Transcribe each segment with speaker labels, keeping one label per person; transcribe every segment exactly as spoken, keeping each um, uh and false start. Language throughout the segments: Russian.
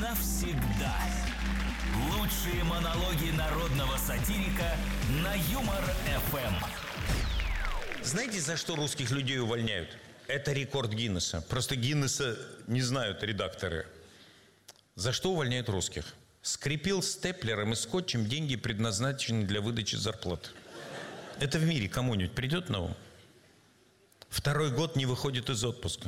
Speaker 1: навсегда. Лучшие монологи народного сатирика на Юмор-эф эм.
Speaker 2: Знаете, за что русских людей увольняют? Это рекорд Гиннесса. Просто Гиннесса не знают редакторы. За что увольняют русских? Скрепил степлером и скотчем деньги, предназначенные для выдачи зарплат. Это в мире кому-нибудь придет на ум? Второй год не выходит из отпуска.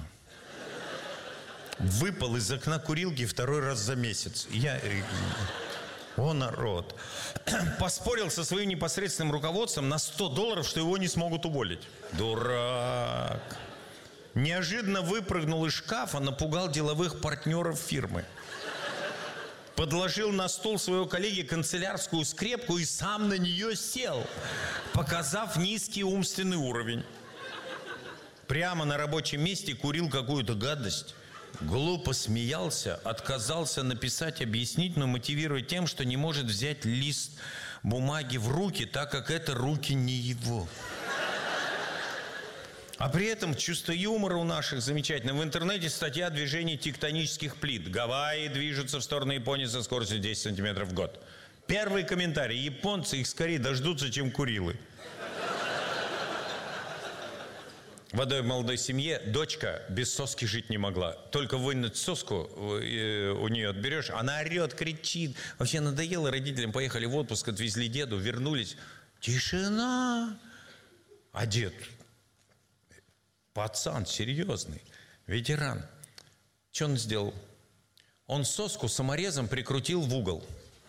Speaker 2: Выпал из окна курилки второй раз за месяц. Я... О, народ. Поспорил со своим непосредственным руководством на сто долларов, что его не смогут уволить. Дурак. Неожиданно выпрыгнул из шкафа, напугал деловых партнеров фирмы. Подложил на стол своего коллеги канцелярскую скрепку и сам на нее сел, показав низкий умственный уровень. Прямо на рабочем месте курил какую-то гадость. Глупо смеялся, отказался написать объяснительную, мотивируя тем, что не может взять лист бумаги в руки, так как это руки не его. А при этом чувство юмора у наших замечательно. В интернете статья о движении тектонических плит. Гавайи движутся в сторону Японии со скоростью десять сантиметров в год. Первый комментарий. Японцы их скорее дождутся, чем Курилы. В одной молодой семье дочка без соски жить не могла. Только вынуть соску у нее отберешь, она орет, кричит. Вообще надоело родителям. Поехали в отпуск, отвезли деду, вернулись. Тишина. А дед... Пацан серьезный, ветеран. Что он сделал? Он соску саморезом прикрутил в угол.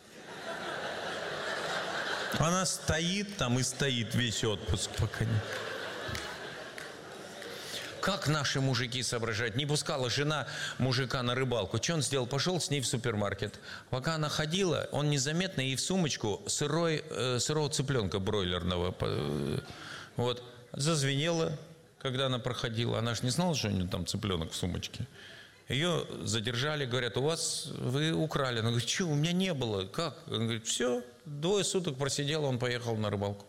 Speaker 2: Она стоит там и стоит весь отпуск. Пока не... Как наши мужики соображают? Не пускала жена мужика на рыбалку. Что он сделал? Пошел с ней в супермаркет. Пока она ходила, он незаметно ей в сумочку сырой, э, сырого цыпленка бройлерного. Вот. Зазвенело. Когда она проходила, она же не знала, что у нее там цыпленок в сумочке. Ее задержали, говорят, у вас, вы украли. Она говорит, что, у меня не было. Как? Он говорит, все, двое суток просидел, он поехал на рыбалку.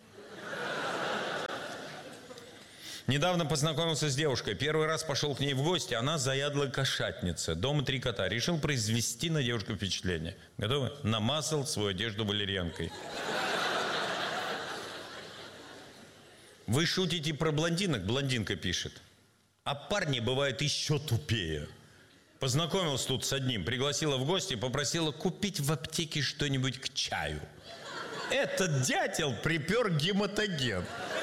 Speaker 2: Недавно познакомился с девушкой. Первый раз пошел к ней в гости, она заядлая кошатница. Дома три кота. Решил произвести на девушку впечатление. Готовы? Намазал свою одежду валерьянкой. Вы шутите про блондинок? Блондинка пишет. А парни бывают еще тупее. Познакомился тут с одним, пригласила в гости, попросила купить в аптеке что-нибудь к чаю. Этот дятел припер гематоген.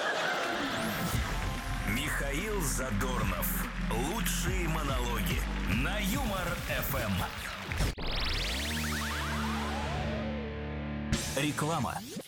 Speaker 1: Михаил Задорнов. Лучшие монологи на Юмор-эф эм. Реклама.